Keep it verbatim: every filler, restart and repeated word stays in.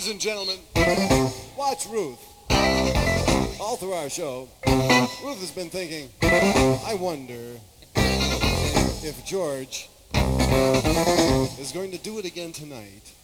Ladies and gentlemen, watch Ruth. All through our show, Ruth has been thinking, I wonder if George is going to do it again tonight.